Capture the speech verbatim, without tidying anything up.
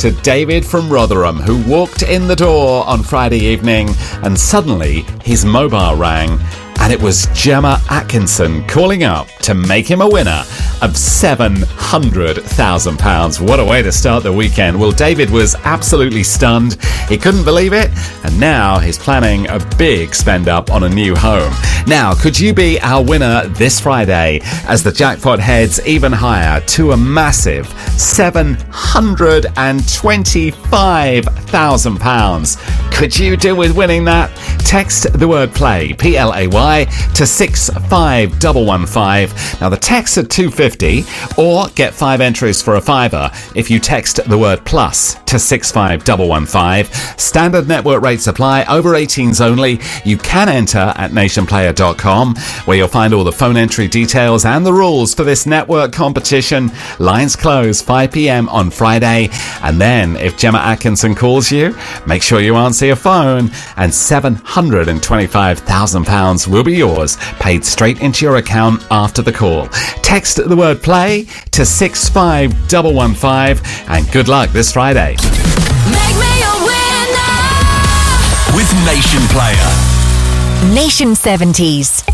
to David from Rotherham, who walked in the door on Friday evening and suddenly his mobile rang. And it was Gemma Atkinson calling up to make him a winner of seven hundred thousand pounds. What a way to start the weekend. Well, David was absolutely stunned. He couldn't believe it. And now he's planning a big spend up on a new home. Now, could you be our winner this Friday as the jackpot heads even higher to a massive seven hundred twenty-five thousand pounds? Could you do with winning that? Text the word play, P L A Y, to six five one one five. Now the texts are two fifty, or get five entries for a fiver if you text the word plus to six five one one five. Standard network rates apply, over eighteens only. You can enter at nation player dot com, where you'll find all the phone entry details and the rules for this network competition. Lines close five p.m. on Friday, and then if Gemma Atkinson calls you, make sure you answer your phone, and seven hundred twenty-five thousand pounds will be yours, paid straight into your account after the call. Text the word play to six five one one five, and good luck this Friday. Make me a winner with Nation Player. Nation seventies.